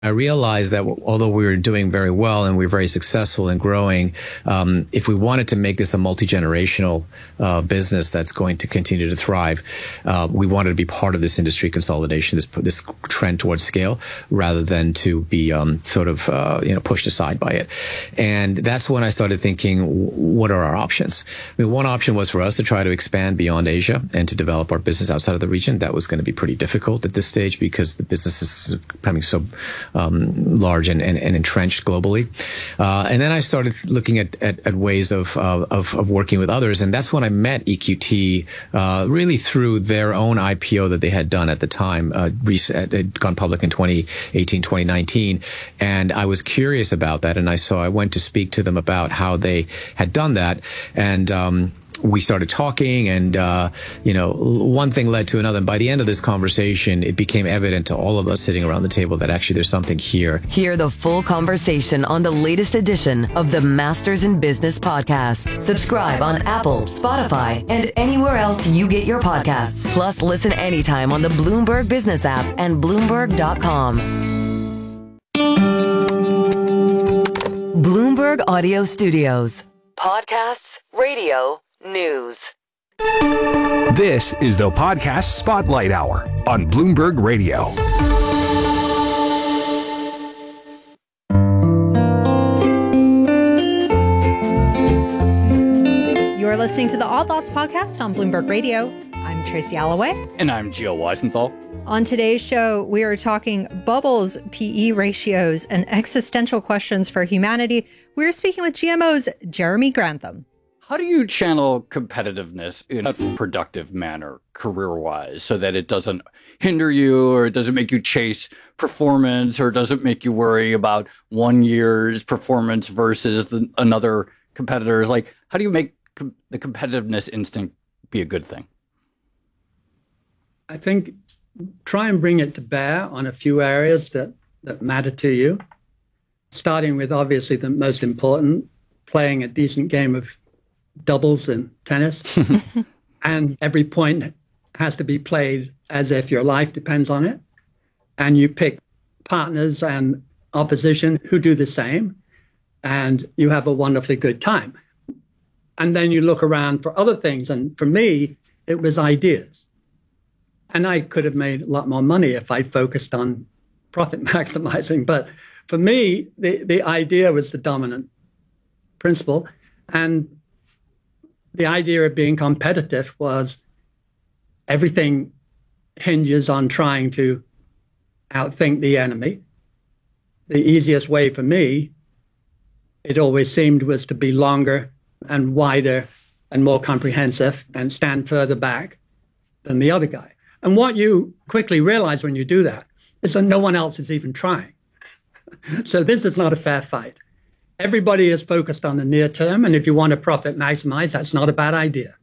I realized that although we were doing very well and we were very successful in growing, if we wanted to make this a multi-generational business that's going to continue to thrive, we wanted to be part of this industry consolidation, this trend towards scale, rather than to be pushed aside by it. And that's when I started thinking, what are our options? I mean, one option was for us to try to expand beyond Asia and to develop our business outside of the region. That was going to be pretty difficult at this stage because the business is becoming so large and entrenched globally. And then I started looking at ways of working with others. And that's when I met EQT, really through their own IPO that they had done at the time, had gone public in 2018, 2019. And I was curious about that. And I went to speak to them about how they had done that. And, we started talking and, one thing led to another. And by the end of this conversation, it became evident to all of us sitting around the table that actually there's something here. Hear the full conversation on the latest edition of the Masters in Business podcast. Subscribe on Apple, Spotify, and anywhere else you get your podcasts. Plus, listen anytime on the Bloomberg Business app and Bloomberg.com. Bloomberg Audio Studios. Podcasts, radio, news. This is the Podcast Spotlight Hour on Bloomberg Radio. You're listening to the Odd Lots podcast on Bloomberg Radio. I'm Tracy Alloway. And I'm Gio Weisenthal. On today's show, we are talking bubbles, PE ratios, and existential questions for humanity. We're speaking with GMO's Jeremy Grantham. How do you channel competitiveness in a productive manner, career-wise, so that it doesn't hinder you or it doesn't make you chase performance or doesn't make you worry about 1 year's performance versus another competitor's? Like, how do you make the competitiveness instinct be a good thing? I think try and bring it to bear on a few areas that matter to you, starting with obviously the most important, playing a decent game of doubles in tennis. And every point has to be played as if your life depends on it. And you pick partners and opposition who do the same, and you have a wonderfully good time. And then you look around for other things. And for me, it was ideas. And I could have made a lot more money if I'd focused on profit maximizing. But for me, the idea was the dominant principle. And the idea of being competitive was everything hinges on trying to outthink the enemy. The easiest way for me, it always seemed, was to be longer and wider and more comprehensive and stand further back than the other guy. And what you quickly realize when you do that is that no one else is even trying. So this is not a fair fight. Everybody is focused on the near term, and if you want to profit maximize, that's not a bad idea.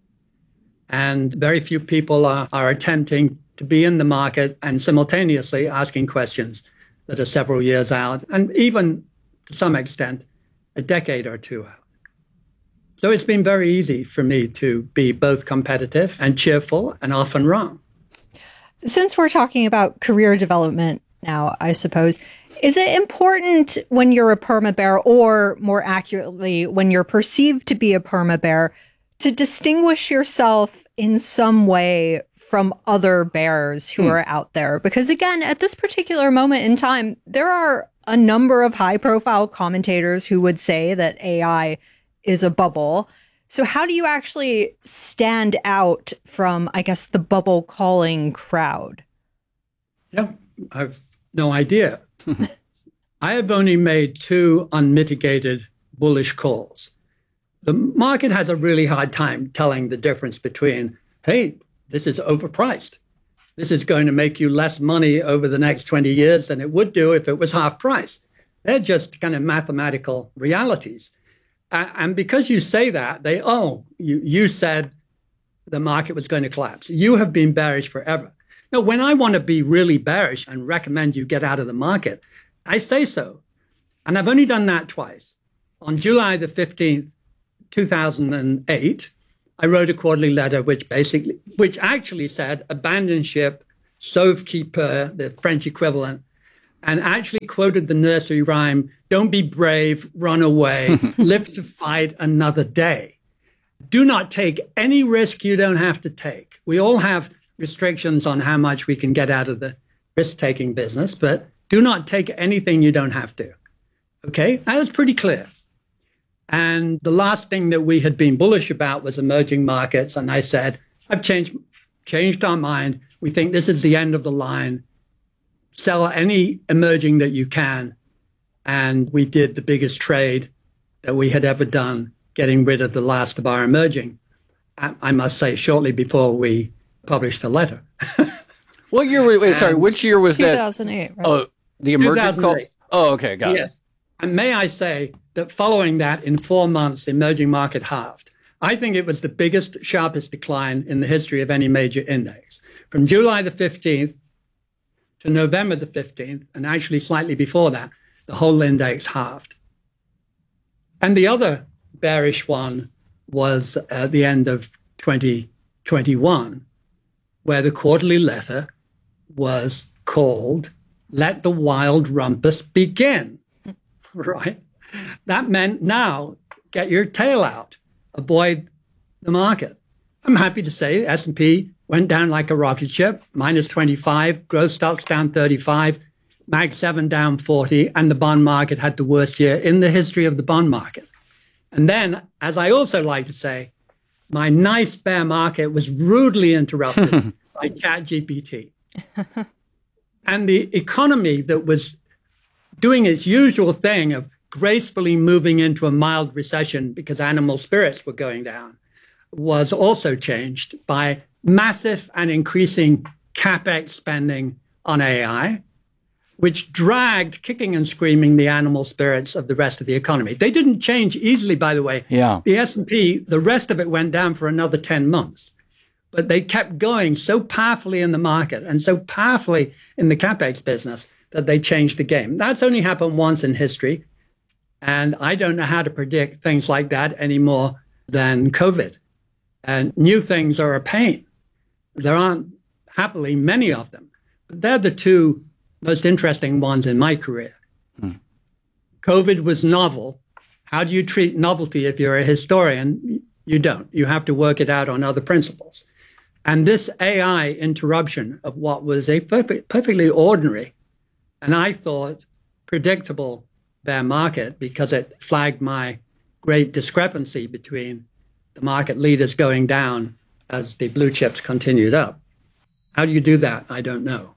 And very few people are attempting to be in the market and simultaneously asking questions that are several years out, and even to some extent, a decade or two out. So it's been very easy for me to be both competitive and cheerful and often wrong. Since we're talking about career development now, I suppose, is it important when you're a perma bear, or more accurately, when you're perceived to be a perma bear, to distinguish yourself in some way from other bears who are out there? Because again, at this particular moment in time, there are a number of high profile commentators who would say that AI is a bubble. So how do you actually stand out from, I guess, the bubble calling crowd? Yeah, I've no idea. I have only made two unmitigated bullish calls. The market has a really hard time telling the difference between, hey, this is overpriced. This is going to make you less money over the next 20 years than it would do if it was half price. They're just kind of mathematical realities. And because you say that, you said the market was going to collapse. You have been bearish forever. Now, when I want to be really bearish and recommend you get out of the market, I say so. And I've only done that twice. On July the 15th, 2008, I wrote a quarterly letter which actually said, abandon ship, sauve qui peut, the French equivalent, and actually quoted the nursery rhyme, "Don't be brave, run away, live to fight another day." Do not take any risk you don't have to take. We all have restrictions on how much we can get out of the risk-taking business, but do not take anything you don't have to. Okay, that was pretty clear. And the last thing that we had been bullish about was emerging markets. And I said, I've changed our mind. We think this is the end of the line. Sell any emerging that you can. And we did the biggest trade that we had ever done, getting rid of the last of our emerging. I must say, shortly before we published the letter. What year? Which year was 2008, that? 2008, right? Oh, the emerging call? Oh, okay, got it. And may I say that following that, in 4 months, the emerging market halved. I think it was the biggest, sharpest decline in the history of any major index. From July the 15th to November the 15th, and actually slightly before that, the whole index halved. And the other bearish one was at the end of 2021, where the quarterly letter was called "Let the Wild Rumpus Begin." Right? That meant now get your tail out, avoid the market. I'm happy to say S&P went down like a rocket ship, minus 25, growth stocks down 35, Mag 7 down 40, and the bond market had the worst year in the history of the bond market. And then, as I also like to say, my nice bear market was rudely interrupted by ChatGPT. And the economy that was doing its usual thing of gracefully moving into a mild recession because animal spirits were going down was also changed by massive and increasing CapEx spending on AI, which dragged, kicking and screaming, the animal spirits of the rest of the economy. They didn't change easily, by the way. Yeah. The S&P, the rest of it went down for another 10 months. But they kept going so powerfully in the market and so powerfully in the CapEx business that they changed the game. That's only happened once in history. And I don't know how to predict things like that any more than COVID. And new things are a pain. There aren't, happily, many of them. But they're the two most interesting ones in my career. COVID was novel. How do you treat novelty if you're a historian? You don't. You have to work it out on other principles. And this AI interruption of what was a perfectly ordinary, and I thought predictable, bear market, because it flagged my great discrepancy between the market leaders going down as the blue chips continued up. How do you do that? I don't know.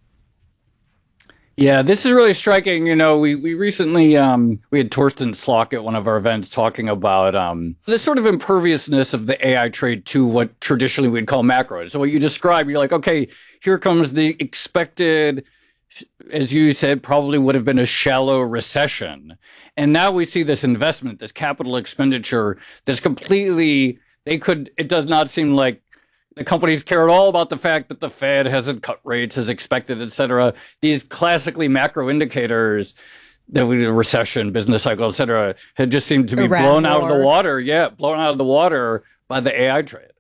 Yeah, this is really striking. You know, we recently, we had Torsten Slok at one of our events talking about the sort of imperviousness of the AI trade to what traditionally we'd call macro. So what you described, you're like, okay, here comes the expected, as you said, probably would have been a shallow recession. And now we see this investment, this capital expenditure, that's completely, it does not seem like the companies care at all about the fact that the Fed hasn't cut rates as expected, et cetera. These classically macro indicators, the recession, business cycle, et cetera, had just seemed to be blown out of the water. Yeah, blown out of the water by the AI trade.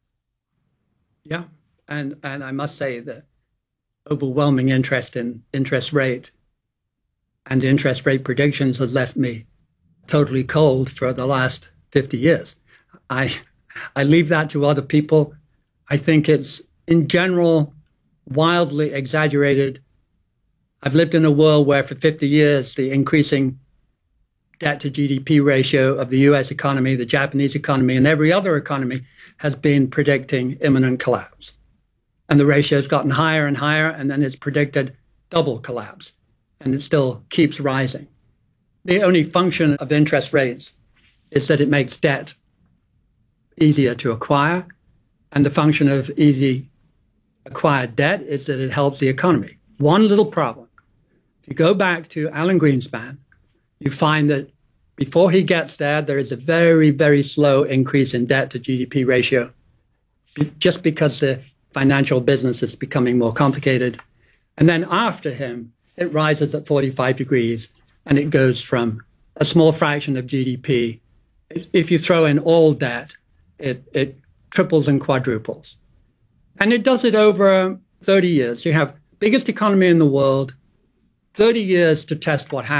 Yeah, and I must say the overwhelming interest in interest rate and interest rate predictions has left me totally cold for the last 50 years. I leave that to other people. I think it's, in general, wildly exaggerated. I've lived in a world where for 50 years, the increasing debt to GDP ratio of the US economy, the Japanese economy, and every other economy has been predicting imminent collapse. And the ratio has gotten higher and higher, and then it's predicted double collapse. And it still keeps rising. The only function of interest rates is that it makes debt easier to acquire. And the function of easy acquired debt is that it helps the economy. One little problem. If you go back to Alan Greenspan, you find that before he gets there, there is a very, very slow increase in debt to GDP ratio, just because the financial business is becoming more complicated. And then after him, it rises at 45 degrees, and it goes from a small fraction of GDP. If you throw in all debt, it triples and quadruples. And it does it over 30 years. You have biggest economy in the world, 30 years to test what happens.